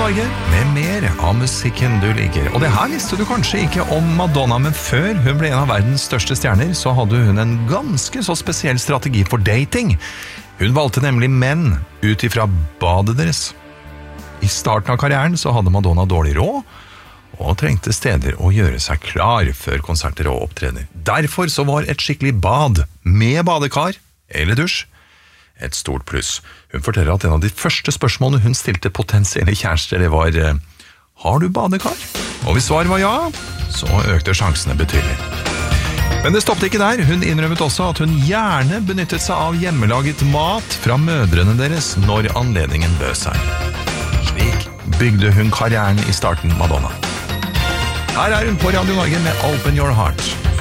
Norge med mer av musikken du liker. Og det her visste du kanskje ikke om Madonna, men før hun ble en av verdens største stjerner, så hadde hun en ganske så spesiell strategi for dating. Hun valgte nemlig menn ut ifra badet deres. I starten av karrieren så hadde Madonna dårlig råd, og trengte steder å gjøre seg klar før konserter og opptredener. Derfor så var et skikkelig bad med badekar eller dusj et stort pluss. Hun forteller at en av de første spørsmålene hun stilte potensielle kjærester, det var «Har du badekar?» Og hvis svaret var ja, så økte sjansene betydelig. Men det stoppet ikke der. Hun innrømmet også at hun gjerne benyttet seg av hjemmelaget mat fra mødrene deres når anledningen bød seg. Slik bygde hun karrieren i starten, Madonna. Her er hun på Radio Norge med Open Your Heart.